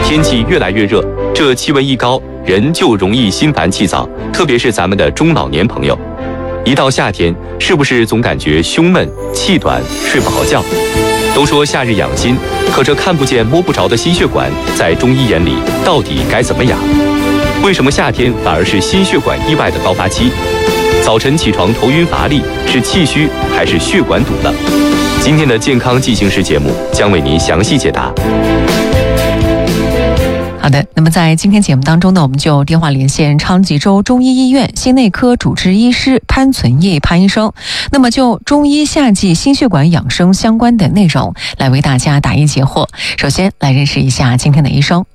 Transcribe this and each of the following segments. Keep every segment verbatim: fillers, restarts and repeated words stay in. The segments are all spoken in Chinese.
天气越来越热，这气温一高，人就容易心烦气躁，特别是咱们的中老年朋友。一到夏天，是不是总感觉胸闷、气短、睡不好觉？都说夏日养心，可这看不见摸不着的心血管，在中医眼里到底该怎么养？为什么夏天反而是心血管意外的高发期？早晨起床头晕乏力，是气虚还是血管堵了？今天的健康进行时节目将为您详细解答。 好的，那么在今天节目当中呢，我们就电话连线昌吉州中医医院心内科主治医师潘存义潘医生，那么就中医夏季心血管养生相关的内容来为大家答疑解惑。首先来认识一下今天的医生。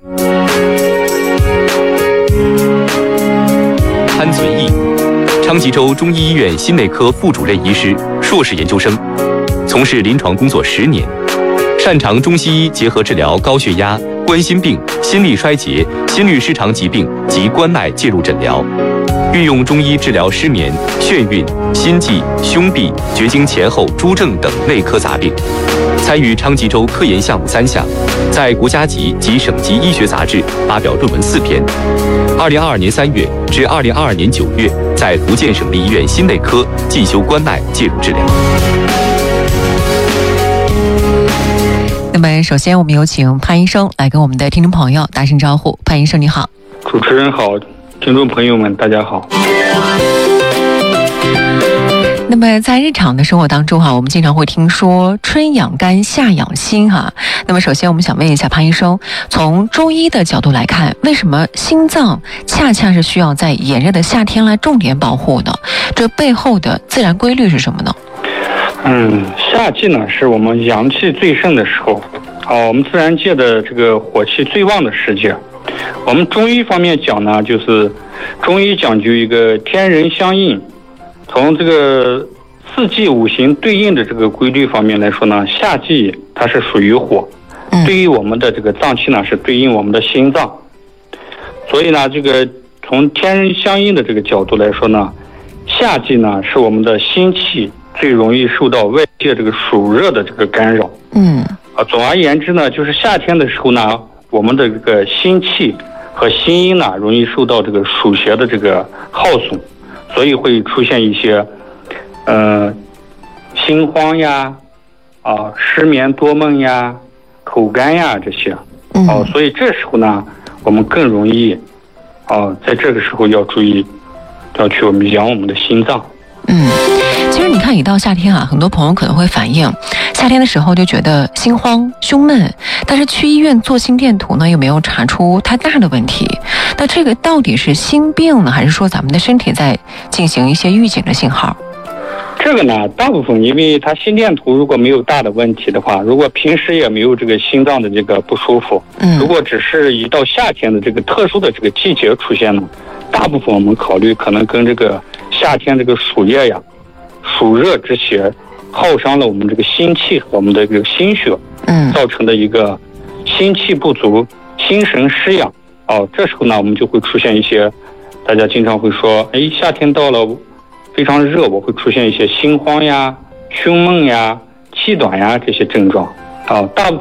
潘存义，昌吉州中医医院心内科副主任医师，硕士研究生，从事临床工作十年，擅长中西医结合治疗高血压、冠心病、心力衰竭、心律失常疾病及冠脉介入诊疗，运用中医治疗失眠、眩晕、心悸、胸痹、绝经前后诸症等内科杂病，参与昌吉州科研项目三项，在国家级及省级医学杂志发表论文四篇。二零二二年三月至二零二二年九月，在福建省立医院心内科进修冠脉介入治疗。 那么首先我们有请潘医生来跟我们的听众朋友打声招呼。潘医生你好。 主持人好，听众朋友们大家好。 那么在日常的生活当中哈，我们经常会听说春养肝夏养心哈。那么首先我们想问一下潘医生，从中医的角度来看，为什么心脏恰恰是需要在炎热的夏天来重点保护呢？这背后的自然规律是什么呢？ 嗯，夏季呢是我们阳气最盛的时候，啊，我们自然界的这个火气最旺的时节。我们中医方面讲呢，就是中医讲究一个天人相应，从这个四季五行对应的这个规律方面来说呢，夏季它是属于火，对于我们的这个脏器呢是对应我们的心脏，所以呢，这个从天人相应的这个角度来说呢，夏季呢是我们的心气最容易受到外界这个暑热的这个干扰。嗯，啊，总而言之呢，就是夏天的时候呢，我们的这个心气和心阴呢，容易受到这个暑邪的这个耗损，所以会出现一些，呃，心慌呀，啊，失眠多梦呀，口干呀这些。哦、啊，所以这时候呢，我们更容易，啊，在这个时候要注意，要去我们养我们的心脏。 嗯。其实你看，一到夏天啊，很多朋友可能会反映，夏天的时候就觉得心慌、胸闷，但是去医院做心电图呢，又没有查出太大的问题。那这个到底是心病呢，还是说咱们的身体在进行一些预警的信号？ 这个呢，大部分因为它心电图如果没有大的问题的话，如果平时也没有这个心脏的这个不舒服，嗯，如果只是一到夏天的这个特殊的这个季节出现呢，大部分我们考虑可能跟这个夏天这个暑夜呀。暑热之邪耗伤了我们这个心气和我们的这个心血，嗯，造成的一个心气不足、心神失养。哦，这时候呢，我们就会出现一些，大家经常会说，哎，夏天到了，非常热，我会出现一些心慌呀、胸闷呀、气短呀这些症状。啊，大部